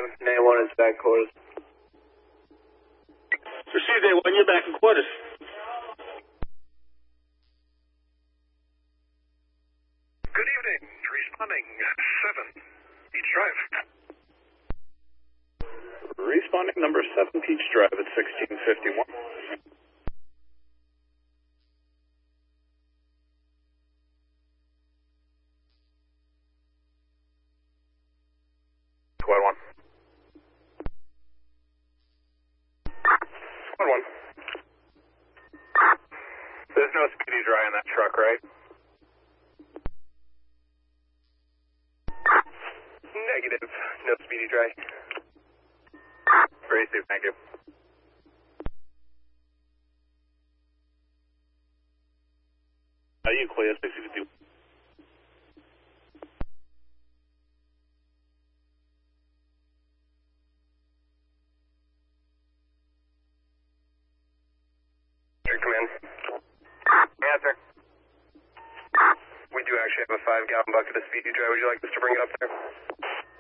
A1 is back quarters. Received A1, you're back in quarters. Good evening. Responding 7, Peach Drive. Responding number 7, Peach Drive at 1651. Squad 1. Squad 1. There's no speedy dry in that truck, right? Negative. No speedy dry. Very safe, thank you. You clear 652. Command. Yes, sir. We do actually have a 5-gallon bucket of speedy dry. Would you like us to bring it up there?